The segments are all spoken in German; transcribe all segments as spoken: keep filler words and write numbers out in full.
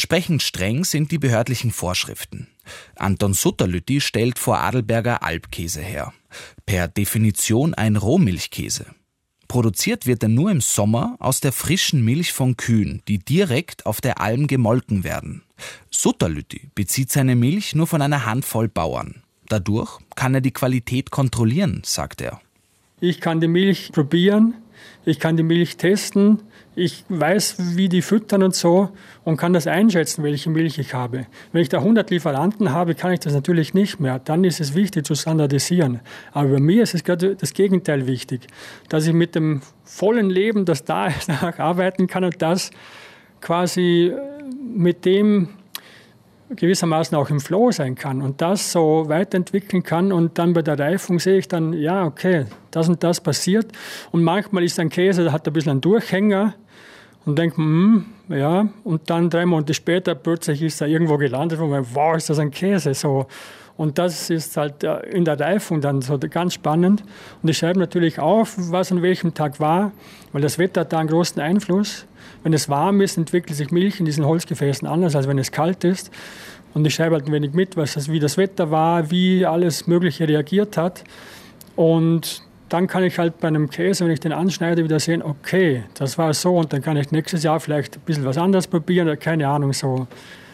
Entsprechend streng sind die behördlichen Vorschriften. Anton Sutterlütti stellt Vorarlberger Alpkäse her. Per Definition ein Rohmilchkäse. Produziert wird er nur im Sommer aus der frischen Milch von Kühen, die direkt auf der Alm gemolken werden. Sutterlütti bezieht seine Milch nur von einer Handvoll Bauern. Dadurch kann er die Qualität kontrollieren, sagt er. Ich kann die Milch probieren, ich kann die Milch testen, ich weiß, wie die füttern und so und kann das einschätzen, welche Milch ich habe. Wenn ich da hundert Lieferanten habe, kann ich das natürlich nicht mehr. Dann ist es wichtig zu standardisieren. Aber bei mir ist es gerade das Gegenteil wichtig, dass ich mit dem vollen Leben, das da ist, arbeiten kann und das quasi mit dem gewissermaßen auch im Flow sein kann und das so weiterentwickeln kann und dann bei der Reifung sehe ich dann, ja, okay, das und das passiert und manchmal ist ein Käse, der hat ein bisschen einen Durchhänger und denkt man, hm, ja, und dann drei Monate später plötzlich ist er irgendwo gelandet und man, wow, ist das ein Käse, so. Und das ist halt in der Reifung dann so ganz spannend. Und ich schreibe natürlich auf, was an welchem Tag war, weil das Wetter hat da einen großen Einfluss. Wenn es warm ist, entwickelt sich Milch in diesen Holzgefäßen anders, als wenn es kalt ist. Und ich schreibe halt ein wenig mit, was das, wie das Wetter war, wie alles Mögliche reagiert hat. Und dann kann ich halt bei einem Käse, wenn ich den anschneide, wieder sehen, okay, das war so. Und dann kann ich nächstes Jahr vielleicht ein bisschen was anderes probieren, oder keine Ahnung, so.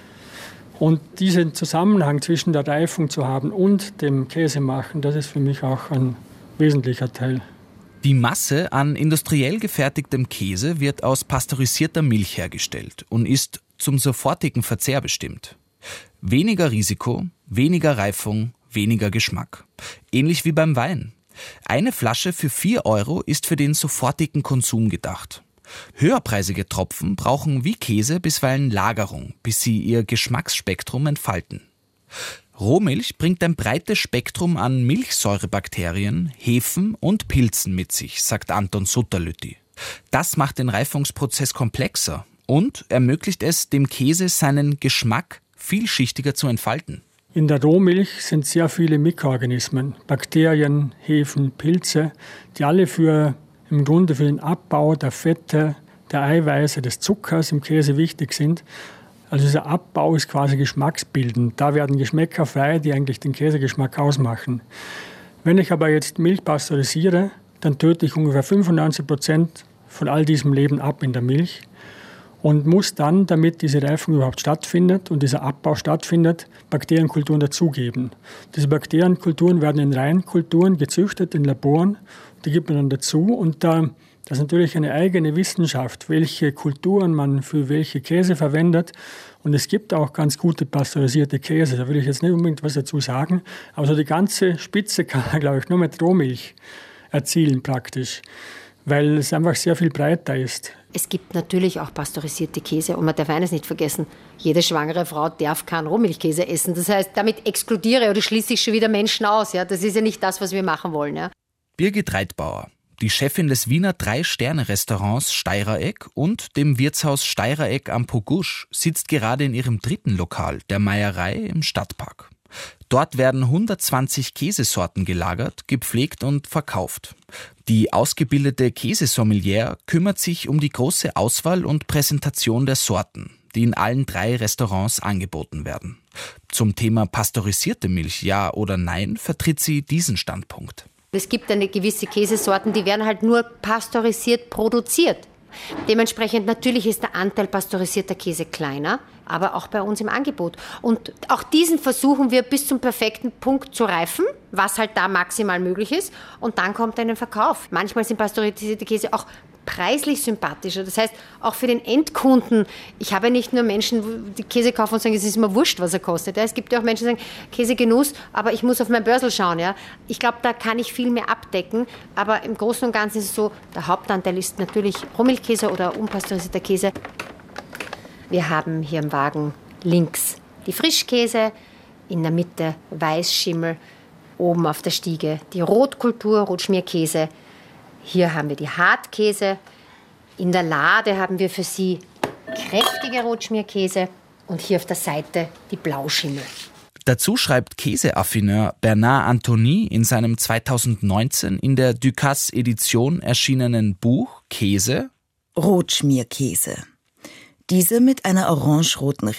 Und diesen Zusammenhang zwischen der Reifung zu haben und dem Käsemachen, das ist für mich auch ein wesentlicher Teil. Die Masse an industriell gefertigtem Käse wird aus pasteurisierter Milch hergestellt und ist zum sofortigen Verzehr bestimmt. Weniger Risiko, weniger Reifung, weniger Geschmack. Ähnlich wie beim Wein. Eine Flasche für vier Euro ist für den sofortigen Konsum gedacht. Höherpreisige Tropfen brauchen wie Käse bisweilen Lagerung, bis sie ihr Geschmacksspektrum entfalten. Rohmilch bringt ein breites Spektrum an Milchsäurebakterien, Hefen und Pilzen mit sich, sagt Anton Sutterlütti. Das macht den Reifungsprozess komplexer und ermöglicht es, dem Käse seinen Geschmack vielschichtiger zu entfalten. In der Rohmilch sind sehr viele Mikroorganismen, Bakterien, Hefen, Pilze, die alle für im Grunde für den Abbau der Fette, der Eiweiße, des Zuckers im Käse wichtig sind. Also dieser Abbau ist quasi geschmacksbildend. Da werden Geschmäcker frei, die eigentlich den Käsegeschmack ausmachen. Wenn ich aber jetzt Milch pasteurisiere, dann töte ich ungefähr fünfundneunzig Prozent von all diesem Leben ab in der Milch und muss dann, damit diese Reifung überhaupt stattfindet und dieser Abbau stattfindet, Bakterienkulturen dazugeben. Diese Bakterienkulturen werden in Reinkulturen gezüchtet, in Laboren. Die gibt man dann dazu und da das ist natürlich eine eigene Wissenschaft, welche Kulturen man für welche Käse verwendet. Und es gibt auch ganz gute pasteurisierte Käse. Da will ich jetzt nicht unbedingt was dazu sagen. Aber so die ganze Spitze kann man, glaube ich, nur mit Rohmilch erzielen praktisch, weil es einfach sehr viel breiter ist. Es gibt natürlich auch pasteurisierte Käse und man darf eines nicht vergessen, jede schwangere Frau darf keinen Rohmilchkäse essen. Das heißt, damit exkludiere oder schließe ich schon wieder Menschen aus. Ja? Das ist ja nicht das, was wir machen wollen. Ja? Birgit Reitbauer, die Chefin des Wiener Drei-Sterne-Restaurants Steirereck und dem Wirtshaus Steirereck am Pogusch, sitzt gerade in ihrem dritten Lokal, der Meierei im Stadtpark. Dort werden hundertzwanzig Käsesorten gelagert, gepflegt und verkauft. Die ausgebildete Käsesommelier kümmert sich um die große Auswahl und Präsentation der Sorten, die in allen drei Restaurants angeboten werden. Zum Thema pasteurisierte Milch, ja oder nein, vertritt sie diesen Standpunkt. Es gibt eine gewisse Käsesorten, die werden halt nur pasteurisiert produziert. Dementsprechend natürlich ist der Anteil pasteurisierter Käse kleiner, aber auch bei uns im Angebot. Und auch diesen versuchen wir bis zum perfekten Punkt zu reifen, was halt da maximal möglich ist. Und dann kommt ein Verkauf. Manchmal sind pasteurisierte Käse auch preislich sympathischer. Das heißt, auch für den Endkunden, ich habe nicht nur Menschen, die Käse kaufen und sagen, es ist mir wurscht, was er kostet. Es gibt ja auch Menschen, die sagen, Käsegenuss, aber ich muss auf mein Börsel schauen. Ja. Ich glaube, da kann ich viel mehr abdecken. Aber im Großen und Ganzen ist es so, der Hauptanteil ist natürlich Rohmilchkäse oder unpasteurisierter Käse. Wir haben hier im Wagen links die Frischkäse, in der Mitte Weißschimmel, oben auf der Stiege die Rotkultur, Rotschmierkäse. Hier haben wir die Hartkäse. In der Lade haben wir für Sie kräftige Rotschmierkäse und hier auf der Seite die Blauschimmel. Dazu schreibt Käseaffineur Bernard Antony in seinem zweitausendneunzehn in der Ducasse-Edition erschienenen Buch Käse: Rotschmierkäse. Diese mit einer orangeroten